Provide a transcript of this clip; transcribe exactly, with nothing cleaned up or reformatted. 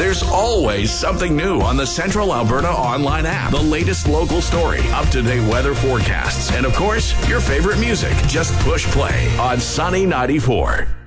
There's always something new on the Central Alberta online app. The latest local story, up-to-date weather forecasts, and of course, your favorite music. Just push play on Sunny ninety-four.